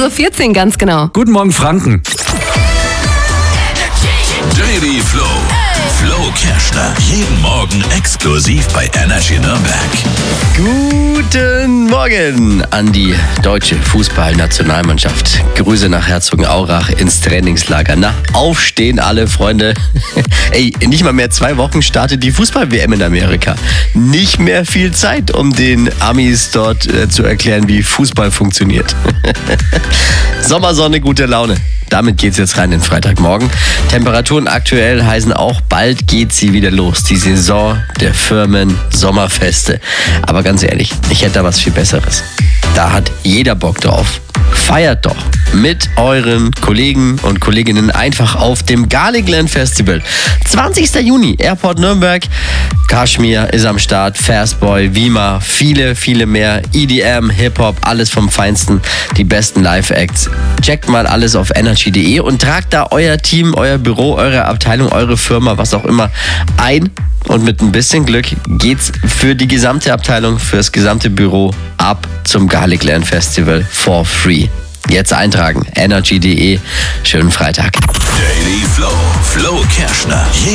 6.14 Uhr ganz genau. Guten Morgen, Franken. Daily Flow. Flo Kerschner. Jeden Morgen exklusiv bei Energy Nürnberg. Guten Morgen an die deutsche Fußballnationalmannschaft. Grüße nach Herzogenaurach ins Trainingslager. Na, aufstehen alle, Freunde. Ey, nicht mal mehr 2 Wochen startet die Fußball-WM in Amerika. Nicht mehr viel Zeit, um den Amis dort zu erklären, wie Fußball funktioniert. Sommersonne, gute Laune. Damit geht's jetzt rein in den Freitagmorgen. Temperaturen aktuell heißen auch, bald geht sie wieder los. Die Saison der Firmen, Sommerfeste. Aber ganz ehrlich, ich hätte da was viel Besseres. Da hat jeder Bock drauf. Feiert doch mit euren Kollegen und Kolleginnen einfach auf dem Garlicland Festival. 20. Juni, Airport Nürnberg. Kashmir ist am Start, Fastboy, Wima, viele, viele mehr. EDM, Hip-Hop, alles vom Feinsten. Die besten Live-Acts. Checkt mal alles auf energy.de und tragt da euer Team, euer Büro, eure Abteilung, eure Firma, was auch immer ein. Und mit ein bisschen Glück geht's für die gesamte Abteilung, fürs gesamte Büro ab zum Garlicland Festival for free. Jetzt eintragen, energy.de. Schönen Freitag. Daily Flow. Flo Kerschner.